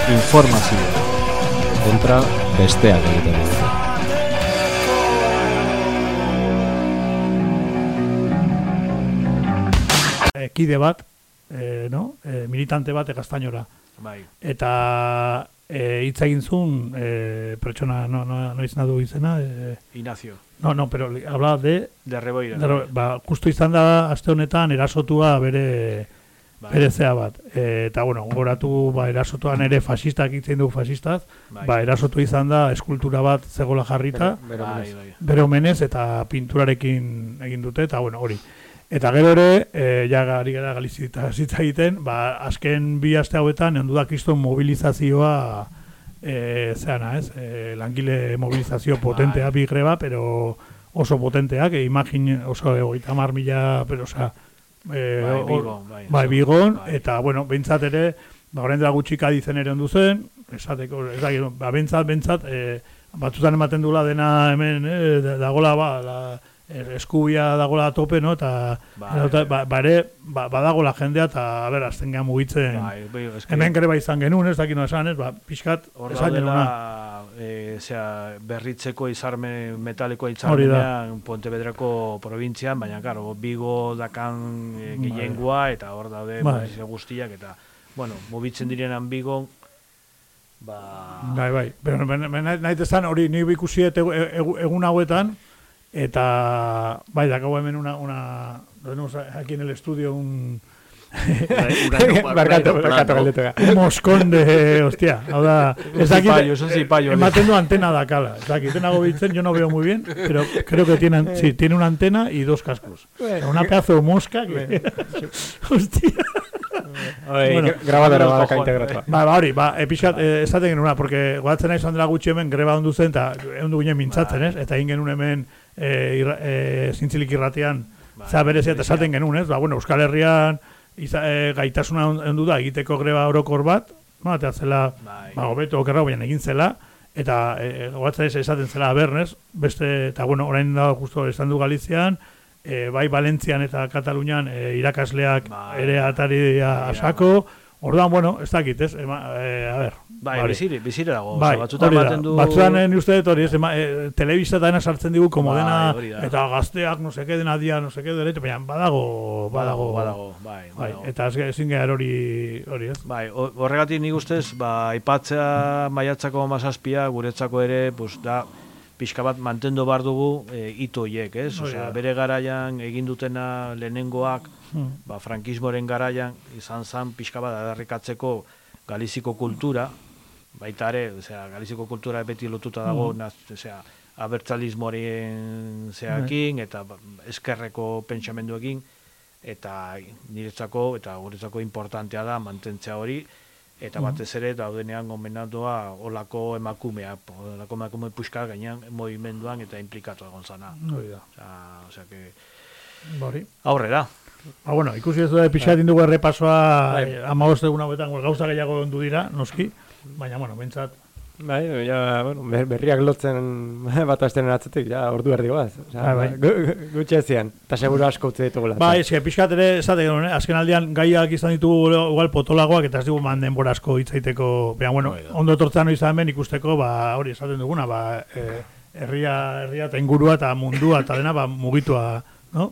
informazioa. Kontra besteak egiten dute. Kide bat, militante bat Gaztainora. Bai. Eta hitz egin zuen pertsona, no izan du izena. Ignacio. No, pero habla de Reboira. Justu izan da aste honetan erasotua bere zea bat. Eta, gogoratu, erasotuan ere fasistak itzen du fasistaz, erasotu izan da eskultura bat zegoela jarrita, bere omenez eta pinturarekin egin dute, eta, hori. Eta gero ere, gari gara galizita zitza egiten, azken bi aste hauetan, egon da kriston mobilizazioa zeana, ez? Langile mobilizazio potentea bi greba, pero oso potenteak, imagin oso 30.000, pero, osea, Bigon, eta, behintzat ere, orain dela gutxi Kadizen ere ondu zen, esateko, behintzat, batzutan ematen dula dena hemen, dagoela, eskubia dagoela tope, no? Eta badagoela jendea, eta, azten gehan mugitzen, hemen greba izan genuen, ez dakit no esan, pixkat, esan genuna. Berritzeko izarme metaleko izarmenean Pontevedrako provintzian, baina, karo, Bigo dakan gehiengoa, eta hor daude guztiak, eta, mugitzen direnan Bigon, Bai, pero nahi tezan hori ni ikusiet egun hauetan, eta, dakau hemen una aquí en el estudio un Barkatu galdetu. Moscón de, hostia, hau da, ematen du antena dakala. Tenago bitzen, yo no veo muy bien, pero creo que tiene una antena y dos cascos. Una pedazo de mosca que... Hostia. Grabadora badaka integratua. Hori, epizkat, esaten genuen, porque goatzen nahi dela gutxi hemen greba ondu zen, eta ondu ginen mintzatzen, ez? Eta egin genuen hemen zintzilik irratian, berezia eta esaten genuen, ez? Euskal Herrian, gaitasuna ondu da egiteko greba orokor bat, eta zela, hobeto okerra baina egin zela, eta goatzen esaten zela Bernez, beste, eta orain da justo esan du Galizian, bai Valentzian eta Katalunian irakasleak ere atari asako, orduan, ez dakit, ez? A ber. Bizire dago. Batzutan ni uste dut hori, telebista eta dena sartzen digu komodena, eta gazteak, no seke dena dia, no seke derecho, baina badago. Eta ezin gehar hori, ez? Horregatik nik ustez, aipatzea maiatzako 17 guretzako ere, da, pixka bat mantendu behar dugu itoiek, ez? Bere garaian egin dutena lehenengoak, frankismoren garaian, izan zen pixka bat adarrikatzeko Galiziko kultura, baita ere, Galiziko kultura beti lotuta dago, abertzalismoaren zeakin, eta eskerreko pentsamenduekin, eta niretzako, eta guretzako importantea da mantentzea hori, eta batez ere daudenean gomendatua olako emakume puxka gainean movimenduan eta implikatu egon zana. Osea que aurrera. Ikusi ez da pixatin dugu errepasoa 15 egun hauetan gauza gehiago ondu dira, noski, baina, bentsat. Berriak lotzen bat astenen atzetik, ordu erdi goaz. Gutxe ezian, eta seguro asko utzi ditugula. Pixkat ere, esate genuen, azken aldean gaiak izan ditugu igual potolagoak, eta ez dugu denbora asko hitzaiteko, ondo etortzen izan ben ikusteko, hori esaten duguna, herria eta ingurua eta mundua eta dena mugitua, no?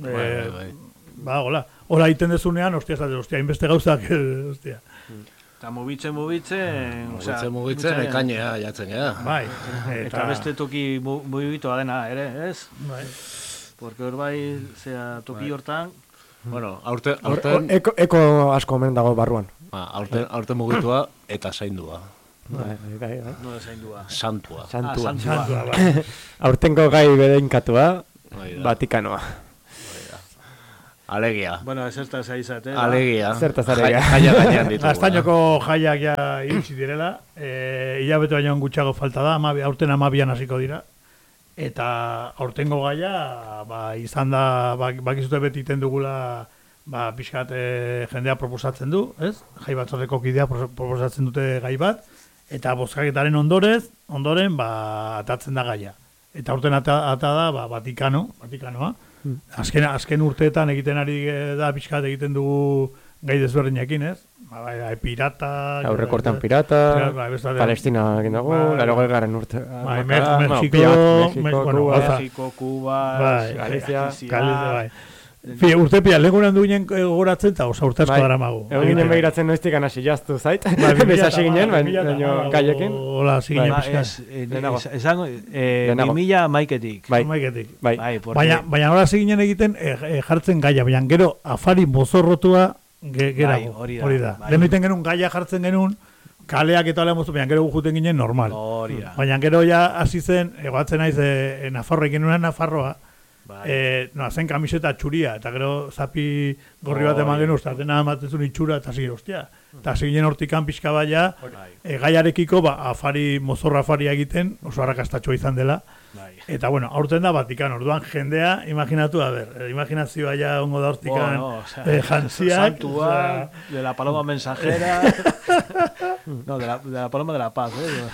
Hola egiten dezunean, ostia, inbeste gauzak, ostia. Eta mugitzen, ekainea jatzen gara. Eta beste toki mugitua dena, ere, ez? Porque hor toki hortan... Aurten... Eko asko omen dago barruan. Aurten mugitua eta zaindua. No zaindua. Santua. Aurtengo gai bedeinkatua, Vatikanoa. Alegia. Zertaz aizat, Alegia. Zertaz alegia. Jaia gainean ditugu. Gaztainoko jaiak ja iritsi direla. Hilabete baino gutxago falta da, aurten 12an hasiko dira. Eta aurtengo gaia, izan da, bakizute beti iten dugula, pixkat jendea proposatzen du, ez? Jai batzordeko kidea proposatzen dute gai bat, eta bozkaketaren ondoren, atatzen da gaia. Eta aurten ata da, Vatikanoa. Azken urteetan egiten ari da pixkat egiten dugu gai desberdinekin, ez? Pirata... Aurrekortan pirata, Palestina egin dugu, 80. urte. México, Cuba, Galicia, urte pila, legunan duen gogoratzen eta urte asko dara magu. Egon ginen begiratzen noiztik anasi jaztu zait, bezasi ginen, baina gaiekin. Hola, ziginen pixka. Esango, 2000 maiketik. Baina hola ziginen egiten jartzen gaia, baina gero afari mozorrotua gerago. Hori da. Lehen egiten genuen gaia jartzen genuen, kaleak eta alea mozu, baina gero gujuten ginen normal. Baina gero ja hasi zen, egoatzen naiz Nafarroa, egin nuen Nafarroa, zen kamiseta txuria, eta gero zapi gorri bat eman genuen, eta dena ematen itxura, eta zire, ostia. Eta ziginen hortikan pixka baia, gaiarekiko, afari, mozorra afaria egiten, oso arrakastatxoa izan dela. Eta, bueno, aurten da Vatikan, orduan jendea, imaginatu, imaginazioa ja ongo da hortikan jansiak. Santua, de la paloma mensajera. No, de la paloma de la paz,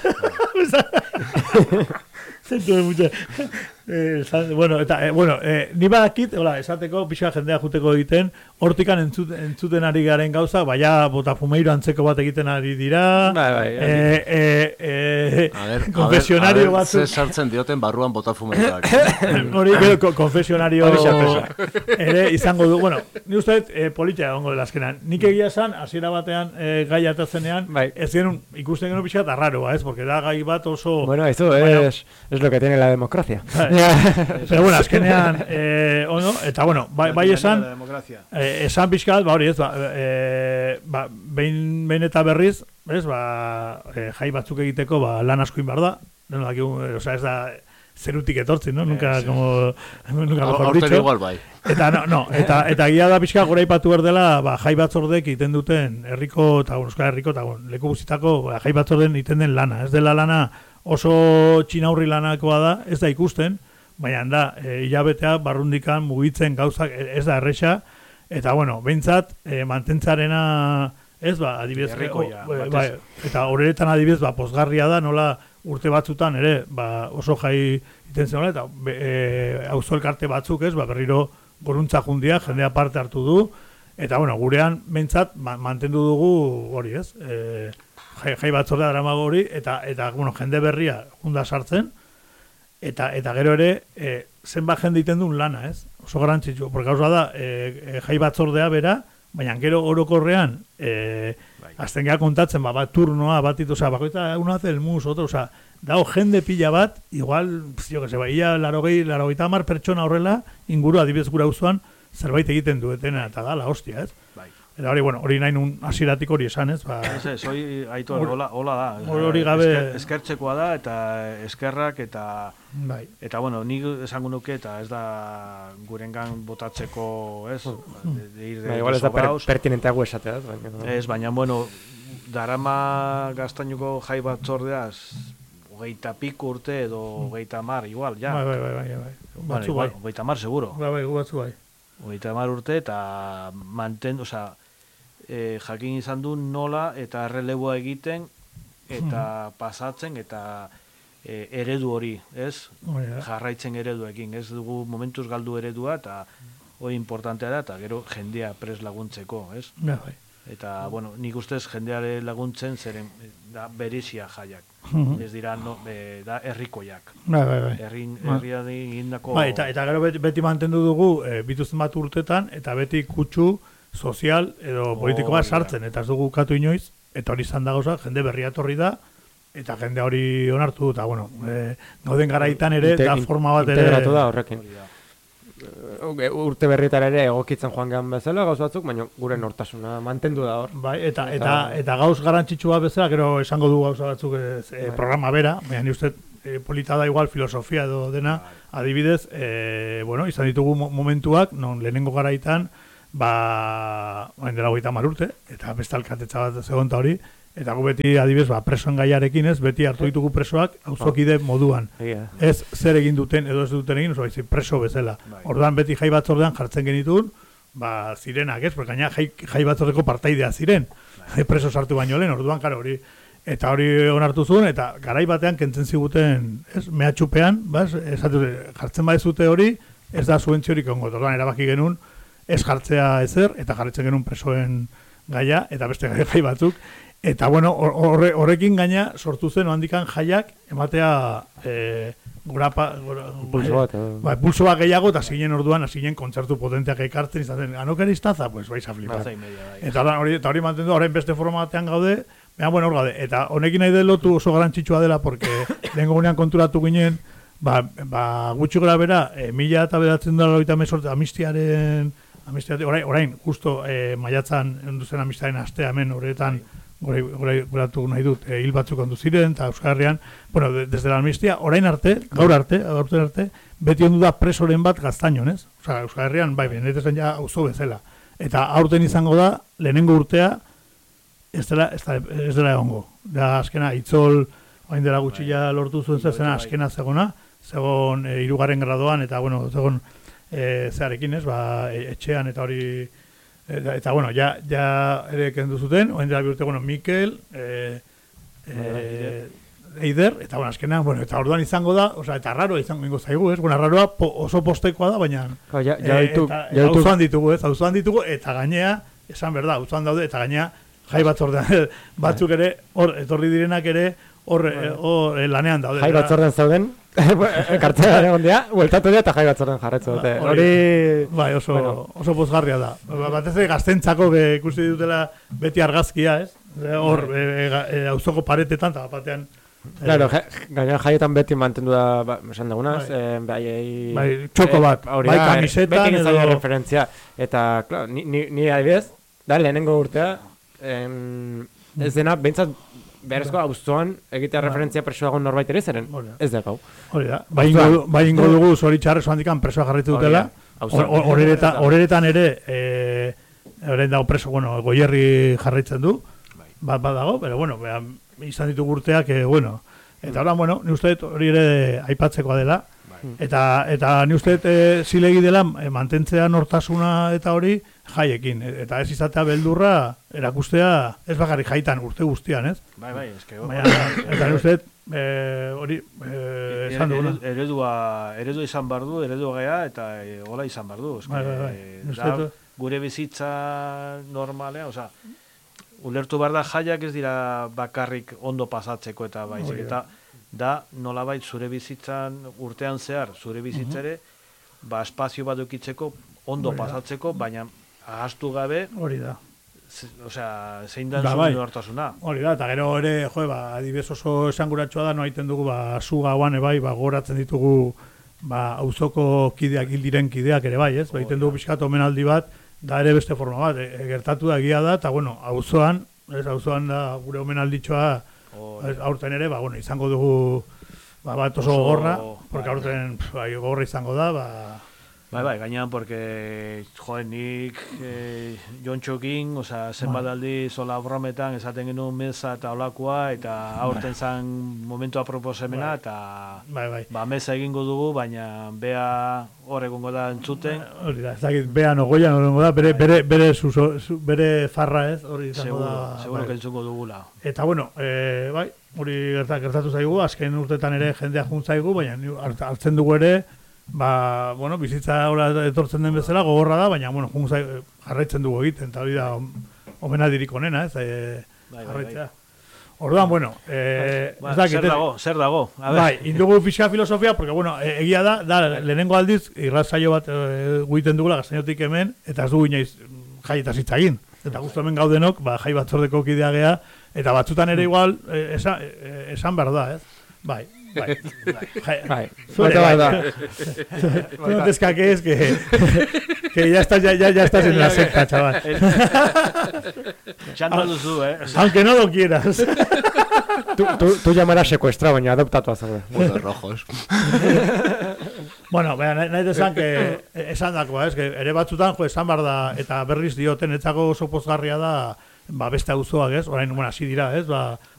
Zentu mucho. Ni badakit, esateko, pixka jendea juteko egiten, hortikan entzuten ari garen gauza, baina botafumeiro antzeko bat egiten ari dira. Konfesionario bat. Ze sartzen dioten barruan botafumeiroak. Hori, konfesionario ere izango du. Bueno, ni uste politia egongo dela azkenan. Nik egia esan, hasiera batean gai atazenean, ez genuen ikusten genuen pixka eta raroa, ez? Porque da gai bat oso... Bueno, eso es lo que tiene la democracia. Pero bueno, azkenean, eta bueno, bai esan, esan pixkat, hori ez, behin eta berriz, ez, jai batzuk egiteko, lan asko inbar da, ez da, zerutik etortzen, no? Nunca mejor dicho. Igual bai. Eta gira da pixka gora ipatu behar dela, jai batzordek iten duten, herriko, eta euskal herriko, eta leku guztitako, jai batzorden iten den lana. Ez dela lana oso txinaurri lanakoa da, ez da ikusten, baina da, hilabetea barrundikan mugitzen gauzak ez da erresa, eta bueno, behintzat, mantentzarena, ez adibidez, eta horretan adibidez, pozgarria da, nola urte batzutan ere, oso jai iten zen eta auzo elkarte batzuk, ez, berriro goruntza jundia, jendea parte hartu du, eta bueno, gurean behintzat, mantendu dugu hori, ez, jai batzordea daramago hori, eta bueno, jende berria junda sartzen, eta gero ere, zenbat jende iten duen lana, ez? Oso garantzitsu, porque gauza da, jai batzordea bera, baina gero orokorrean, azten geha kontatzen, bat turnoa, bat ditu, bakoitza, uno hace el mus, otro, dago jende pila bat, igual, jo que se ia, 80 pertsona horrela, inguru adibidez gura auzoan, zerbait egiten duetena, eta da, la hostia, ez? Eta hori, bueno, hori nahi nun hasieratik hori esan, ez? Ez, hori Aitor, hola da. Hori gabe... Eskertzekoa da, eta eskerrak, eta... Eta, bueno, nik esango nuke, eta ez da gurengan botatzeko, ez? Igual ez da pertinenteago esatea, ez? Ez, baina, bueno, darama gaztainuko jai batzordeaz, 20 piku urte edo 30 igual, ja. Batzu bai. 30 seguro. Bai, batzu bai. 30 urte, eta jakin izan du nola eta erreleboa egiten eta pasatzen eta eredu hori, ez? Jarraitzen ereduekin, ez dugu momentuz galdu eredua eta hori importantea da eta gero jendea pres laguntzeko, ez? Eta, bueno, nik ustez jendeare laguntzen zeren da berizia jaiak. Ez dira, da herrikoiak. Herriari egindako... Eta gero beti mantendu dugu, bituzten bat urtetan, eta beti kutsu sozial edo politikoa sartzen, eta ez dugu katu inoiz, eta hori izan da gauza, jende berria etorri da, eta jende hori onartu, eta bueno, gauden garaitan ere, da forma bat ere... Integratu da horrekin. Urte berrietara ere egokitzen joan gehan bezala, gauz batzuk, baina gure nortasuna mantendu da hor. Bai, eta gauz garantzitsua bezala, gero esango du gauza batzuk programa bera, baina ni uste polita da igual filosofia edo dena, adibidez, bueno, izan ditugu momentuak, non lehenengo garaitan, hain dela 30 urte, eta beste alkatetza bat zegonta hori, eta gu beti adibidez, presoen gaiarekin ez, beti hartu ditugu presoak auzokide moduan. Ez zer egin duten edo ez duten egin, oso baizik preso bezala. Orduan beti jai batzordean jartzen genitun, zirenak ez, porque gaina jai batzordeko partaidea ziren, preso sartu baino lehen, orduan karo hori. Eta hori onartu zuen, eta garai batean kentzen ziguten, ez, mehatxupean, jartzen badezute hori, ez da subentziorik ongo. Orduan erabaki genuen, ez jartzea ezer, eta jarritzen genuen presoen gaia, eta beste gai batzuk. Eta, bueno, horrekin gaina sortu zen handikan jaiak ematea pulso bat gehiago, eta zinen orduan, zinen kontzertu potenteak ekartzen, izaten, ganokera iztaza, pues vais a flipar. Eta hori mantendu, horrein beste forma batean gaude, bueno, hor gaude. Eta honekin nahi lotu oso garantzitsua dela, porque lehenko gunean konturatu ginen, gutxi gora bera, 1998 Amnistiaren, orain, justo maiatzan enduzen Amnistiaren astea hemen horretan, goratu nahi dut, hil batzuk ondu ziren, eta Euskal Herrian, bueno, desde la amnistia, orain arte, gaur arte, beti ondu da presoren bat Gaztainon, ez? Osa, Euskal Herrian, bai, benetezen ja auzo bezala. Eta aurten izango da, lehenengo urtea, ez dela egongo. Da, azkena, Itzol, orain dela gutxila lortu zuen zena, azkena zegoen 3. gradoan, eta, bueno, zegoen zearekin, ez? Etxean, eta hori... Eta, bueno, ja ere kendu zuten, oen dela bihurte, bueno, Mikel, Eider, eta, bueno, azkenean, bueno, eta orduan izango da, oza, eta raroa izango zaigu, ez? Bueno, raroa oso postekoa da, baina... Auzoan ditugu, ez? Auzoan ditugu, eta gainea, esan berda, auzoan daude, eta gainea, jai batzordean, batzuk ere, etorri direnak ere, hor lanean daude. Jai batzordean zauden, kartzera egon dira, bueltatu dira eta jai batzordean jarretzu dute. Hori... Bai, oso pozgarria da. Batez gaztentzako ikusi dutela beti argazkia, ez? Hor, auzoko paretetan, eta batean... Claro, gainera jaietan beti mantendu da, esan dagunaz, bai, txoko bat, bai kamisetan beti gizaia referentzia. Eta, claro, ni adibidez, da lehenengo urtea, ez dena, behintzat, beharrezko auzoan egitea referentzia presoa egon norbait ere zeren, ez da gau. Hori da, bai ingo dugu zoritxarrez handikan presoa jarritu dutela, horeretan ere, horrein dago preso, bueno, Goierri jarraitzen du, bat dago, pero bueno, izan ditugu urteak, bueno, eta ahora, bueno, ni uste hori ere aipatzekoa dela, eta ni uste zilegi dela mantentzea nortasuna eta hori jaiekin, eta ez izatea beldurra erakustea ez bakarrik jaitan urte guztian, ez? Bai, eske eta ni uste hori esan duguna. Eredua izan bardu, eredua gea, eta hola izan bardu. Bai. Gure bizitza normalea, oza, ulertu behar da jaiak ez dira bakarrik ondo pasatzeko eta baizik, eta da nolabait zure bizitzan urtean zehar, zure bizitzare, espazio bat dukitzeko ondo pasatzeko, baina ahaztu gabe, hori da. Osea, zein da zuen nortasuna. Hori da, eta gero ere, adibidez oso esanguratsua da, no haiten dugu, zu gauan ebai, goratzen ditugu, auzoko kideak, hildiren kideak ere bai, ez? Baiten dugu pixkat omenaldi bat, da ere beste forma bat, gertatu da egia da, eta bueno, auzoan da gure omenalditxoa, aurten ere, bueno, izango dugu, bat oso gogorra, porque aurten gogorra izango da, Bai, gainean, porque, nik Jontxokin, zenbat aldi zola brometan, esaten genuen meza eta olakoa, eta aurten zan momentua proposemena, eta meza egingo dugu, baina bea hor egongo da entzuten. Hori da, ez dakit, bea nogoian egongo da, bere farra ez, hori izango da. Seguro que entzungo dugula. Eta, bueno, hori gertatu zaigu, azken urtetan ere jendea juntzaigu, baina hartzen dugu ere, bueno, bizitza etortzen den bezala, gogorra da, baina, bueno, jarraitzen dugu egiten, eta hori da omenaldirik onena, ez, jarraitzea. Orduan, bueno, zer dago? Bai, indugu pixka filosofia, porque, bueno, egia da lehenengo aldiz, irratsaio bat guiten dugula Gaztainotik hemen, eta ez dugu inoiz jaietaz hitz egin. Eta guztu hemen gaudenok, jai batzordeko kidea gea, eta batzutan ere igual, esan behar da, ez? Bai. Suerte bai da. Tú no te escaques que ya estás en la secta, chaval. Aunque no lo quieras. Tú llamarás secuestrado, baina adoptatu azalde. Bueno, rojos. Bueno, nahi desan, esan dakoa, que ere batzutan, esan behar da, eta berriz dioten, etzako oso pozgarria da, beste auzoak, ez? Orain, hasi dira, ez?